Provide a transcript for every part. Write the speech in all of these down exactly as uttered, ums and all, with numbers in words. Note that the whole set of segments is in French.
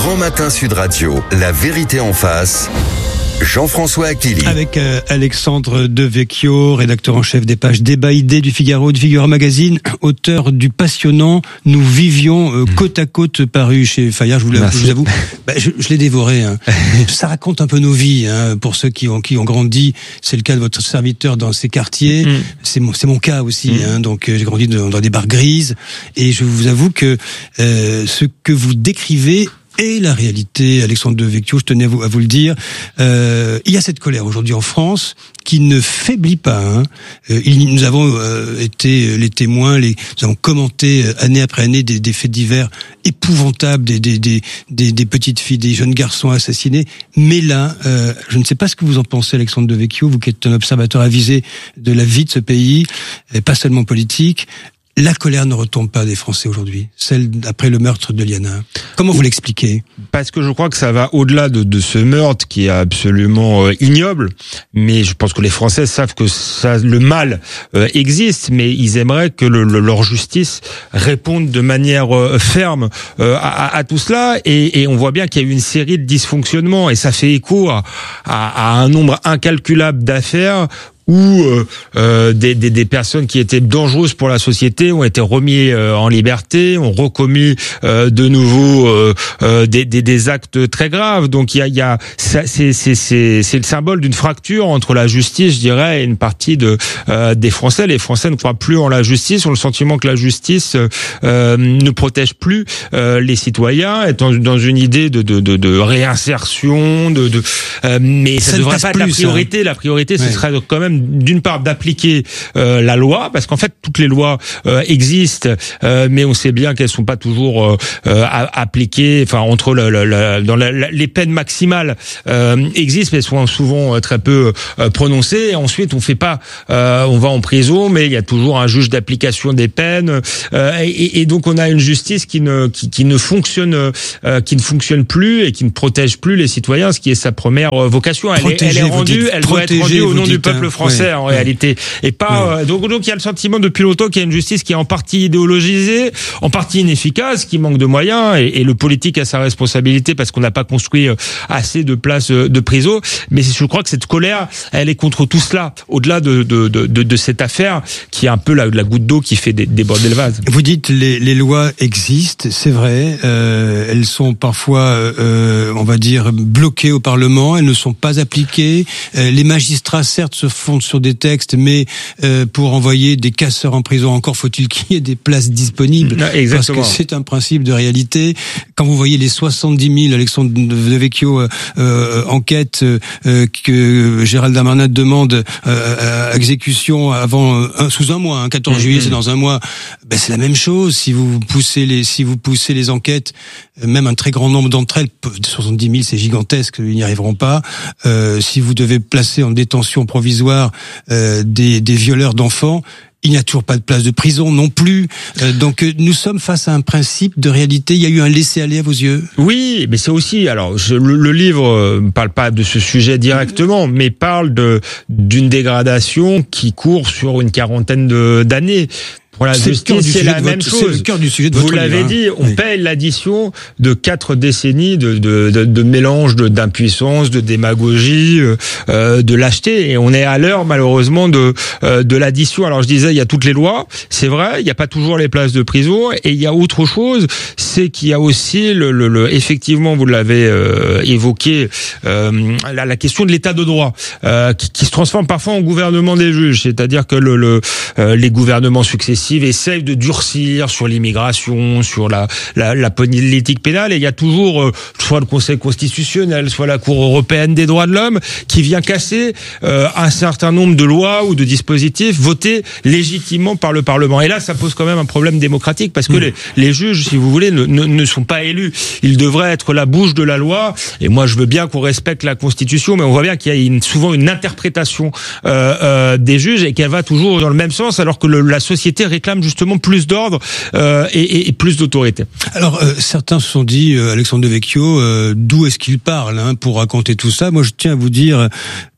Grand Matin Sud Radio, la vérité en face. Jean-François Achilli. Avec euh, Alexandre Devecchio, rédacteur en chef des pages Débat Idées du Figaro, du Figaro Magazine, auteur du passionnant Nous vivions euh, côte à côte, paru chez Fayard. Je vous, je vous avoue, bah, je, je l'ai dévoré. Hein. Ça raconte un peu nos vies, hein, pour ceux qui ont qui ont grandi. C'est le cas de votre serviteur dans ces quartiers. Mm. C'est mon c'est mon cas aussi. Mm. Hein, donc euh, j'ai grandi dans, dans des bars grises et je vous avoue que euh, ce que vous décrivez et la réalité, Alexandre Devecchio, je tenais à vous, à vous le dire, euh, il y a cette colère aujourd'hui en France qui ne faiblit pas. Hein. Euh, il, nous avons euh, été les témoins, les, nous avons commenté euh, année après année des, des faits divers épouvantables, des, des, des, des, des petites filles, des jeunes garçons assassinés. Mais là, euh, je ne sais pas ce que vous en pensez, Alexandre Devecchio, vous qui êtes un observateur avisé de la vie de ce pays, et pas seulement politique. La colère ne retombe pas des Français aujourd'hui, celle après le meurtre de Liana. Comment vous l'expliquez ? Parce que je crois que ça va au-delà de, de ce meurtre qui est absolument euh, ignoble, mais je pense que les Français savent que ça, le mal euh, existe, mais ils aimeraient que le, le, leur justice réponde de manière euh, ferme euh, à, à tout cela, et, et on voit bien qu'il y a eu une série de dysfonctionnements, et ça fait écho à, à, à un nombre incalculable d'affaires où euh, euh, des, des, des personnes qui étaient dangereuses pour la société ont été remis euh, en liberté, ont recommis euh, de nouveau euh, euh, des, des, des actes très graves. Donc il y a, il y a ça, c'est, c'est, c'est, c'est le symbole d'une fracture entre la justice, je dirais, et une partie de euh, des Français. Les Français ne croient plus en la justice, ont le sentiment que la justice euh, ne protège plus euh, les citoyens, étant dans une idée de, de, de, de réinsertion, de, de euh, mais ça, ça ne devrait pas être la priorité. Hein. La priorité, ce ouais. serait quand même d'une part d'appliquer euh, la loi, parce qu'en fait toutes les lois euh, existent, euh, mais on sait bien qu'elles sont pas toujours euh, euh, appliquées. Enfin, entre le, le, le, dans la, la, les peines maximales euh, existent, mais elles sont souvent très peu euh, prononcées. Et ensuite, on fait pas, euh, on va en prison, mais il y a toujours un juge d'application des peines. Euh, et, et donc, on a une justice qui ne qui, qui ne fonctionne euh, qui ne fonctionne plus et qui ne protège plus les citoyens, ce qui est sa première vocation. Elle, est, elle est rendue, elle doit être rendue au nom du peuple français. Français oui, en oui. réalité, et pas oui. euh, donc donc il y a le sentiment depuis longtemps qu'il y a une justice qui est en partie idéologisée, en partie inefficace, qui manque de moyens, et, et le politique a sa responsabilité parce qu'on n'a pas construit euh, assez de places euh, de prison. Mais je crois que cette colère, elle est contre tout cela, au-delà de de de, de, de cette affaire qui est un peu la, la goutte d'eau qui fait déborder le vase. Vous dites les les lois existent, c'est vrai, euh, elles sont parfois, euh, on va dire, bloquées au Parlement, elles ne sont pas appliquées. Euh, les magistrats certes se font sur des textes, mais euh, pour envoyer des casseurs en prison, encore faut-il qu'il y ait des places disponibles. Non, exactement. Parce que c'est un principe de réalité. Quand vous voyez les soixante-dix mille, Alexandre Devecchio, euh, euh, enquête euh, que Gérald Darmanin demande euh, à exécution avant euh, sous un mois, hein, quatorze juillet, mmh. c'est dans un mois. Ben c'est la même chose. Si vous poussez les, si vous poussez les enquêtes, même un très grand nombre d'entre elles, soixante-dix mille, c'est gigantesque, ils n'y arriveront pas. Euh, si vous devez placer en détention provisoire Euh, des, des violeurs d'enfants, il n'y a toujours pas de place de prison non plus. Euh, donc euh, nous sommes face à un principe de réalité. Il y a eu un laisser-aller à vos yeux. Oui, mais c'est aussi. Alors je, le, le livre ne euh, parle pas de ce sujet directement, mais parle de d'une dégradation qui court sur une quarantaine de, d'années. Pour la c'est justice, c'est la même votre, chose. C'est le cœur du sujet de Vous votre l'avez livre, dit, hein. on oui. paye l'addition de quatre décennies de, de, de, de mélange de, d'impuissance, de démagogie, euh, de lâcheté. Et on est à l'heure, malheureusement, de, euh, de l'addition. Alors je disais, il y a toutes les lois, c'est vrai, il n'y a pas toujours les places de prison. Et il y a autre chose, c'est qu'il y a aussi, le, le, le effectivement, vous l'avez euh, évoqué, euh, la, la question de l'état de droit, euh, qui, qui se transforme parfois en gouvernement des juges. C'est-à-dire que le, le, euh, les gouvernements successifs essayent de durcir sur l'immigration, sur la, la, la politique pénale, et il y a toujours euh, soit le Conseil constitutionnel, soit la Cour européenne des droits de l'homme qui vient casser euh, un certain nombre de lois ou de dispositifs votés légitimement par le Parlement. Et là, ça pose quand même un problème démocratique, parce que mmh. les, les juges, si vous voulez, ne, ne, ne sont pas élus. Ils devraient être la bouche de la loi, et moi je veux bien qu'on respecte la Constitution, mais on voit bien qu'il y a une, souvent une interprétation euh, euh, des juges, et qu'elle va toujours dans le même sens, alors que le, la société réclame justement plus d'ordre euh, et, et plus d'autorité. Alors euh, certains se sont dit, euh, Alexandre Devecchio, euh, d'où est-ce qu'il parle hein, pour raconter tout ça? Moi je tiens à vous dire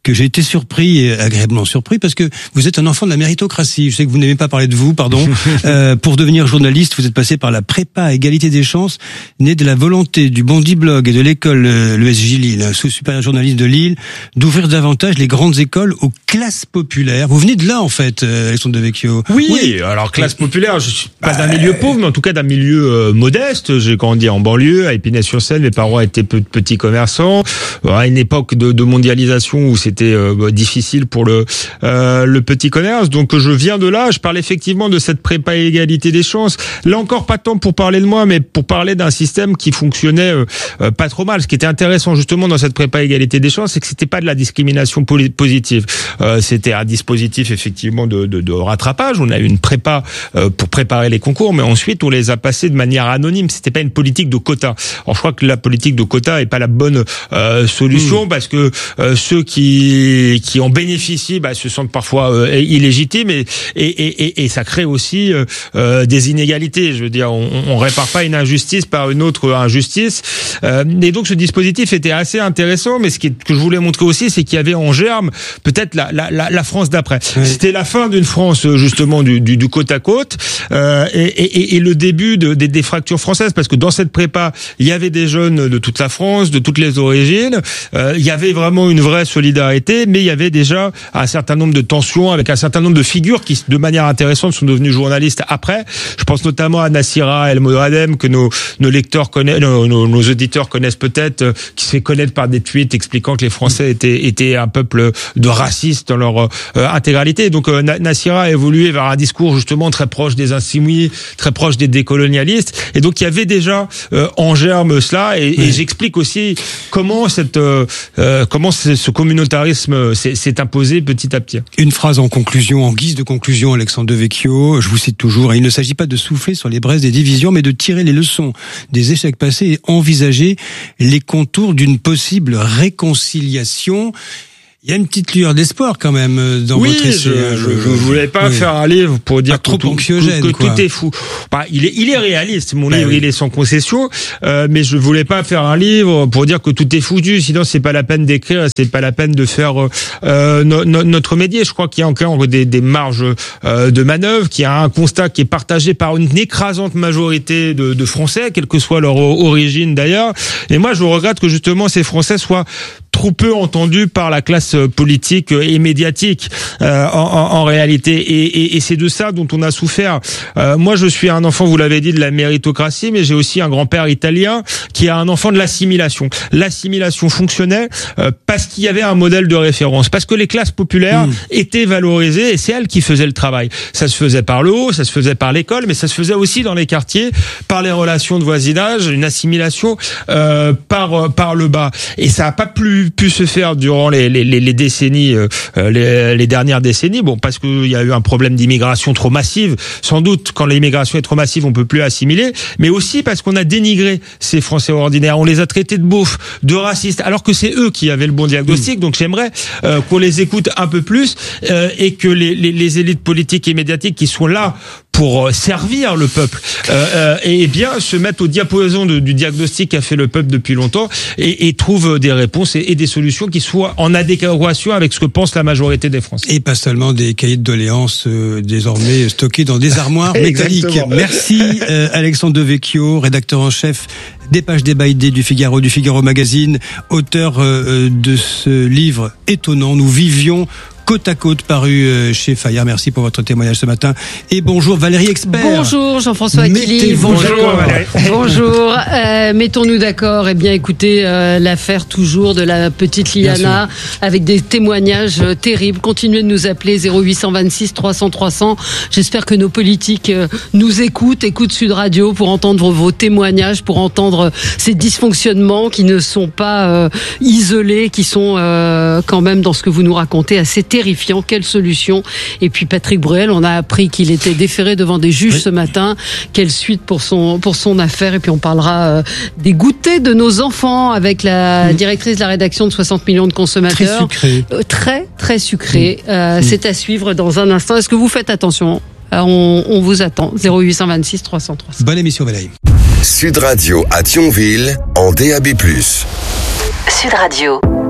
que j'ai été surpris, et agréablement surpris, parce que vous êtes un enfant de la méritocratie. Je sais que vous n'aimez pas parler de vous, pardon. euh, pour devenir journaliste, vous êtes passé par la prépa à égalité des chances, née de la volonté du Bondi Blog et de l'école, euh, l'E S J Lille, sous supérieur journaliste de Lille, d'ouvrir davantage les grandes écoles aux classes populaires. Vous venez de là, en fait, euh, Alexandre Devecchio. Oui, oui, alors classe populaire, je suis pas d'un milieu pauvre, mais en tout cas d'un milieu euh, modeste. J'ai grandi en banlieue, à Épinay-sur-Seine, mes parents étaient pe- petits commerçants, à une époque de, de mondialisation où c'était euh, difficile pour le euh, le petit commerce. Donc je viens de là, je parle effectivement de cette prépa égalité des chances. Là encore, pas tant pour parler de moi, mais pour parler d'un système qui fonctionnait euh, pas trop mal. Ce qui était intéressant justement dans cette prépa égalité des chances, c'est que c'était pas de la discrimination poli- positive. Euh, c'était un dispositif effectivement de, de, de rattrapage. On a eu une prépa euh, pour préparer les concours, mais ensuite on les a passés de manière anonyme. C'était pas une politique de quota. Alors je crois que la politique de quota est pas la bonne euh, solution mmh. parce que euh, ceux qui qui en bénéficient bah, se sentent parfois euh, illégitimes et, et et et ça crée aussi euh, euh, des inégalités. Je veux dire, on, on répare pas une injustice par une autre injustice. Euh, et donc ce dispositif était assez intéressant, mais ce qui, que je voulais montrer aussi, c'est qu'il y avait en germe peut-être la la la, la France d'après. Oui. C'était la fin d'une France justement du du, du côte à côte euh, et, et et le début de, des, des fractures françaises, parce que dans cette prépa il y avait des jeunes de toute la France, de toutes les origines. Euh, il y avait vraiment une vraie solidarité, mais il y avait déjà un certain nombre de tensions avec un certain nombre de figures qui, de manière intéressante, sont devenues journalistes après. Je pense notamment à Nassira El Moradem, que nos, nos lecteurs connaissent, nos, nos, nos auditeurs connaissent peut-être, euh, qui se fait connaître par des tweets expliquant que les Français étaient, étaient un peuple de racistes dans leur euh, intégralité. Donc euh, Nassira a évolué vers un discours justement très proche des insoumis, très proche des décolonialistes. Et donc il y avait déjà euh, en germe cela. Et, oui. et j'explique aussi comment cette, euh, euh, comment ce communautarisme s'est, s'est imposé petit à petit. Une phrase en conclusion, en guise de conclusion, Alexandre Devecchio, je vous cite toujours, il ne s'agit pas de souffler sur les braises des divisions, mais de tirer les leçons des échecs passés et envisager les contours d'une possible réconciliation. Il y a une petite lueur d'espoir quand même dans oui, votre essai. Je, je, je voulais pas oui. faire un livre pour dire pas trop que, anxiogène, que, que quoi. tout est fou. Bah, il est, il est réaliste. Mon bah livre, oui. il est sans concession, euh, mais je voulais pas faire un livre pour dire que tout est foutu. Sinon, c'est pas la peine d'écrire, c'est pas la peine de faire euh, no, no, notre métier. Je crois qu'il y a encore des, des marges euh, de manœuvre, qu'il y a un constat qui est partagé par une écrasante majorité de, de Français, quelle que soit leur origine d'ailleurs. Et moi, je regrette que justement ces Français soient trop peu entendus par la classe politique et médiatique euh, en, en, en réalité, et, et, et c'est de ça dont on a souffert. Euh, moi, je suis un enfant, vous l'avez dit, de la méritocratie, mais j'ai aussi un grand-père italien qui a un enfant de l'assimilation. L'assimilation fonctionnait euh, parce qu'il y avait un modèle de référence, parce que les classes populaires mmh. étaient valorisées et c'est elles qui faisaient le travail. Ça se faisait par le haut, ça se faisait par l'école, mais ça se faisait aussi dans les quartiers, par les relations de voisinage, une assimilation euh, par par le bas. Et ça n'a pas plus pu se faire durant les, les, les décennies, euh, les, les dernières décennies. Bon, parce qu'il y a eu un problème d'immigration trop massive. Sans doute, quand l'immigration est trop massive, on peut plus assimiler. Mais aussi parce qu'on a dénigré ces Français ordinaires. On les a traités de beaufs, de racistes, alors que c'est eux qui avaient le bon diagnostic. Mmh. Donc j'aimerais euh, qu'on les écoute un peu plus euh, et que les, les, les élites politiques et médiatiques qui sont là pour servir le peuple, euh, euh, et bien se mettent au diapason de, du diagnostic qu'a fait le peuple depuis longtemps et, et trouvent des réponses et, et des solutions qui soient en adéquation avec ce que pense la majorité des Français. Et pas seulement des cahiers de doléances euh, désormais stockés dans des armoires métalliques. Merci euh, Alexandre Devecchio, rédacteur en chef des pages débat idées du Figaro, du Figaro Magazine, auteur euh, de ce livre étonnant. Nous vivions côte à côte, paru chez Fayard. Merci pour votre témoignage ce matin. Et bonjour Valérie Expert. Bonjour Jean-François Aquili. Bonjour Valérie. Bonjour. Euh, mettons-nous d'accord. Eh bien, écoutez, euh, l'affaire toujours de la petite Liana, avec des témoignages euh, terribles. Continuez de nous appeler zéro huit cent vingt-six trois cents trois cents. J'espère que nos politiques euh, nous écoutent, écoutent Sud Radio pour entendre vos témoignages, pour entendre ces dysfonctionnements qui ne sont pas euh, isolés, qui sont euh, quand même dans ce que vous nous racontez assez terrifiant. Quelle solution? Et puis Patrick Bruel, on a appris qu'il était déféré devant des juges oui. ce matin. Quelle suite pour son pour son affaire? Et puis on parlera euh, des goûters de nos enfants avec la mmh. directrice de la rédaction de soixante millions de consommateurs. Très sucré. Euh, très très sucré. Mmh. Euh, mmh. C'est à suivre dans un instant. Est-ce que vous faites attention? euh, on, on vous attend. zéro huit cent vingt-six trois cents trois cents. Bonne émission Valérie. Sud Radio à Thionville en D A B plus. Sud Radio.